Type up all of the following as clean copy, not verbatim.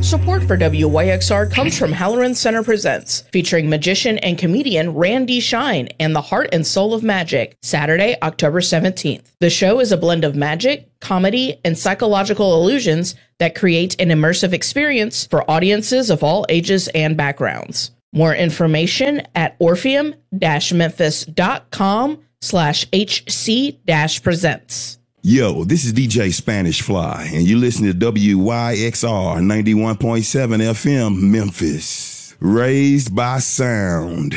Support for WYXR comes from Halloran Center Presents, featuring magician and comedian Randy Shine and the Heart and Soul of Magic, Saturday, October 17th. The show is a blend of magic, comedy, and psychological illusions that create an immersive experience for audiences of all ages and backgrounds. More information at orpheum-memphis.com/HC-presents. Yo, this is DJ Spanish Fly, and you're listening to WYXR 91.7 FM Memphis. Raised by sound.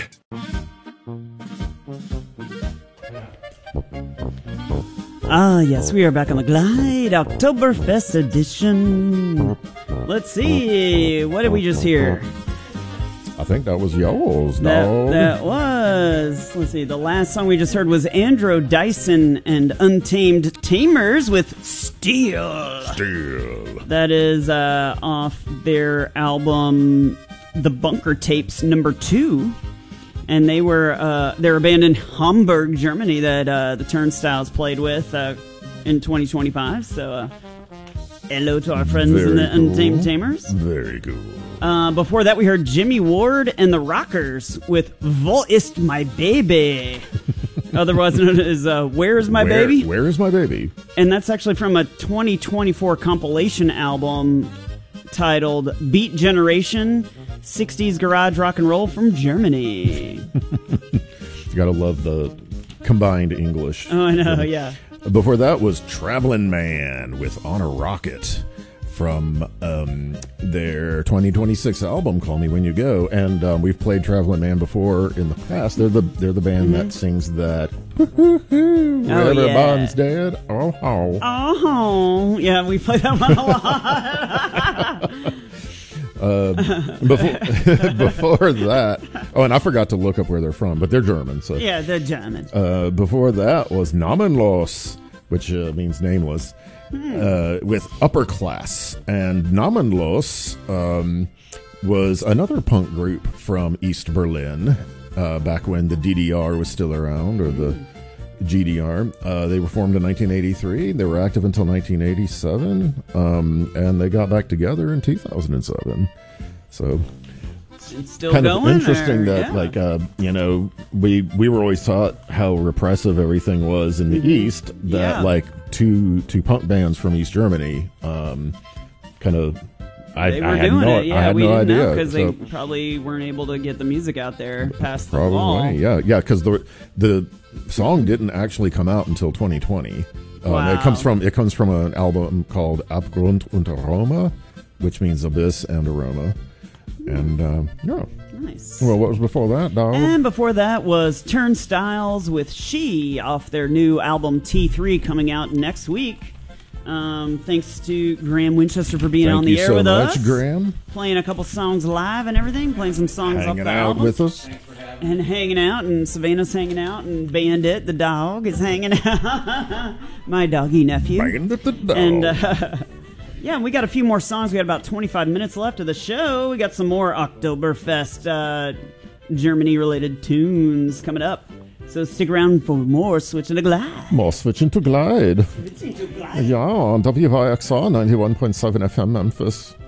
Ah, yes, we are back on the Glide, Oktoberfest edition. Let's see, what did we just hear? I think that was yours, no? That was. Let's see, the last song we just heard was Andrew Dyson and Untamed Tamers with Steel. That is off their album The Bunker Tapes #2. And they were they're a band in Hamburg, Germany that the Turnstiles played with in 2025. So hello to our friends in the Untamed Tamers. Very cool. Before that, we heard Jimmy Ward and the Rockers with Wo ist my baby? Otherwise known as Where is my baby? Where is my baby? And that's actually from a 2024 compilation album titled Beat Generation, 60s Garage Rock and Roll from Germany. You gotta love the combined English. Oh, I know, yeah. Before that was Traveling Man with On a Rocket from their 2026 album, Call Me When You Go. And we've played Traveling Man before in the past. They're the band that sings that everyone's dead. Oh. Yeah, we played that one a lot. Before that, and I forgot to look up where they're from, but they're German. So yeah, they're German. Before that was Namenlos, which means nameless, with Upper Class. And Namenlos was another punk group from East Berlin back when the DDR was still around, or the GDR. They were formed in 1983. They were active until 1987, and they got back together in 2007. So it's still kind going. Of interesting there. that, we were always taught how repressive everything was in the East. That two punk bands from East Germany, kind of. I had no idea because they probably weren't able to get the music out there past the wall. Probably, yeah, because the song didn't actually come out until 2020. Wow. It comes from an album called Abgrund und Aroma, which means abyss and aroma. And nice. Well, what was before that, dog? And before that was Turnstiles with She off their new album T3 coming out next week. Thanks to Graham Winchester for being on the air with us. Thank you so much, Graham. Playing a couple songs live and everything. Playing some songs off the album. Hanging out with us. And hanging out. And Savannah's hanging out. And Bandit, the dog, is hanging out. My doggy nephew. Bandit the dog. And, yeah, we got a few more songs. We got about 25 minutes left of the show. We got some more Oktoberfest Germany-related tunes coming up. So stick around for more Switching to Glide. More Switching to Glide. Ja, on WYXR 91.7 FM Memphis.